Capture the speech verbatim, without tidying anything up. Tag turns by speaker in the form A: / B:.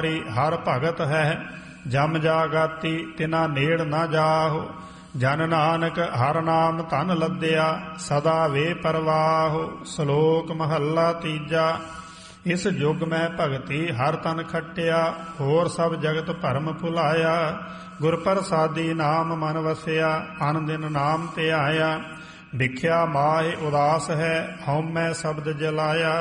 A: ਹਰ ਭਗਤ ਹੈ ਜਮ ਜਾਗਾਤੀ ਤਿਨਾ ਨੇੜ ਨਾ ਜਾਹੁ। ਜਨ ਨਾਨਕ ਹਰ ਨਾਮ ਧਨ ਲੱਦਿਆ ਸਦਾ ਵੇ ਪਰਵਾਹੁ। ਸ਼ਲੋਕ ਮਹੱਲਾ ਤੀਜਾ। ਇਸ ਯੁਗ ਮੈਂ ਭਗਤੀ ਹਰ ਤਨ ਖੱਟਿਆ ਹੋਰ ਸਭ ਜਗਤ ਭਰਮ ਭੁਲਾਇਆ। ਗੁਰ ਪ੍ਰਸਾਦੀ ਨਾਮ ਮਨ ਵਸਿਆ ਅਨ ਦਿਨ ਨਾਮ ਧਿਆਇਆ। ਵਿਖਿਆ ਮਾਹਿ ਉਦਾਸ ਹੈ ਹਉਮੈ ਸ਼ਬਦ ਜਲਾਇਆ।